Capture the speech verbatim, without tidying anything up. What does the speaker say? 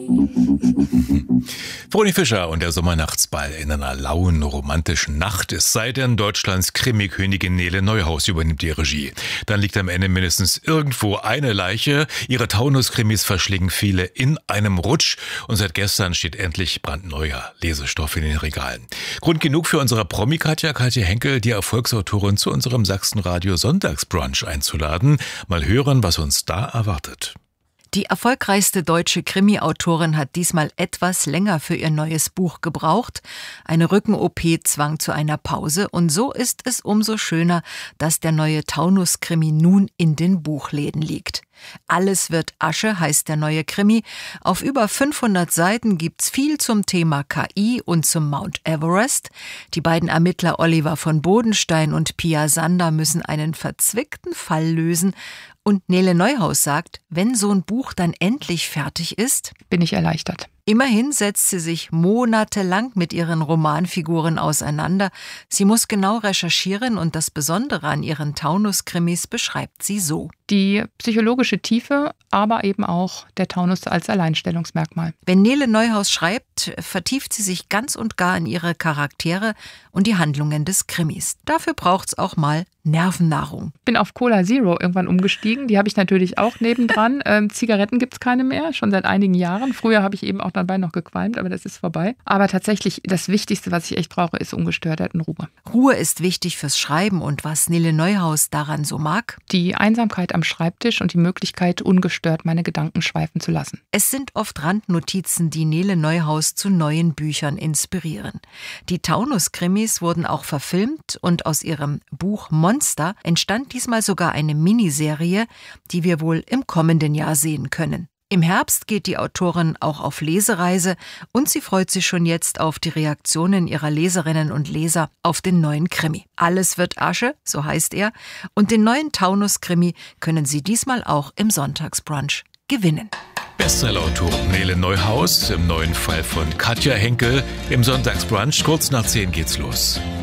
Vroni Fischer und der Sommernachtsball in einer lauen, romantischen Nacht. Es sei denn, Deutschlands Krimi-Königin Nele Neuhaus übernimmt die Regie. Dann liegt am Ende mindestens irgendwo eine Leiche. Ihre Taunus-Krimis verschlingen viele in einem Rutsch. Und seit gestern steht endlich brandneuer Lesestoff in den Regalen. Grund genug für unsere Promi-Katja, Katja Henkel, die Erfolgsautorin, zu unserem Sachsenradio Sonntagsbrunch einzuladen. Mal hören, was uns da erwartet. Die erfolgreichste deutsche Krimi-Autorin hat diesmal etwas länger für ihr neues Buch gebraucht. Eine Rücken-O P zwang zu einer Pause und so ist es umso schöner, dass der neue Taunus-Krimi nun in den Buchläden liegt. Alles wird Asche heißt der neue Krimi. Auf über fünfhundert Seiten gibt's viel zum Thema K I und zum Mount Everest. Die beiden Ermittler Oliver von Bodenstein und Pia Sander müssen einen verzwickten Fall lösen. Und Nele Neuhaus sagt, wenn so ein Buch dann endlich fertig ist, bin ich erleichtert. Immerhin setzt sie sich monatelang mit ihren Romanfiguren auseinander. Sie muss genau recherchieren und das Besondere an ihren Taunus-Krimis beschreibt sie so. Die psychologische Tiefe, aber eben auch der Taunus als Alleinstellungsmerkmal. Wenn Nele Neuhaus schreibt, vertieft sie sich ganz und gar in ihre Charaktere und die Handlungen des Krimis. Dafür braucht's auch mal Nervennahrung. Bin auf Cola Zero irgendwann umgestiegen. Die habe ich natürlich auch nebendran. ähm, Zigaretten gibt's keine mehr, schon seit einigen Jahren. Früher habe ich eben auch dabei noch gequalmt, aber das ist vorbei. Aber tatsächlich, das Wichtigste, was ich echt brauche, ist Ungestörtheit und Ruhe. Ruhe ist wichtig fürs Schreiben und was Nele Neuhaus daran so mag? Die Einsamkeit am Schreibtisch und die Möglichkeit, ungestört meine Gedanken schweifen zu lassen. Es sind oft Randnotizen, die Nele Neuhaus zu neuen Büchern inspirieren. Die Taunus-Krimis wurden auch verfilmt und aus ihrem Buch Monster entstand diesmal sogar eine Miniserie, die wir wohl im kommenden Jahr sehen können. Im Herbst geht die Autorin auch auf Lesereise und sie freut sich schon jetzt auf die Reaktionen ihrer Leserinnen und Leser auf den neuen Krimi. Alles wird Asche, so heißt er, und den neuen Taunus-Krimi können Sie diesmal auch im Sonntagsbrunch gewinnen. Bestsellerautorin Nele Neuhaus, im neuen Fall von Katja Henkel, im Sonntagsbrunch. Kurz nach zehn geht's los.